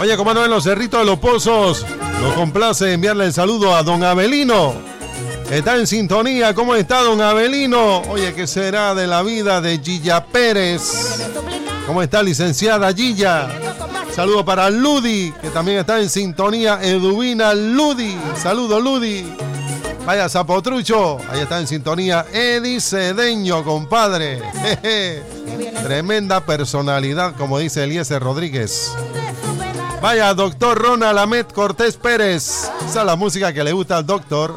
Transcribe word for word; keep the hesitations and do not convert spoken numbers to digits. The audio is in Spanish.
Oye, como no, en los Cerritos de los Pozos, nos complace enviarle el saludo a don Abelino. Está en sintonía. ¿Cómo está don Abelino? Oye, ¿qué será de la vida de Gilla Pérez? ¿Cómo está, licenciada Gilla? Saludo para Ludi, que también está en sintonía. Eduvina Ludi. Saludo, Ludi. Vaya Zapotrucho. Ahí está en sintonía Edi Cedeño, compadre. Jeje. Tremenda personalidad, como dice Eliezer Rodríguez. Vaya, doctor Ronald Ahmed Cortés Pérez. Esa es la música que le gusta al doctor.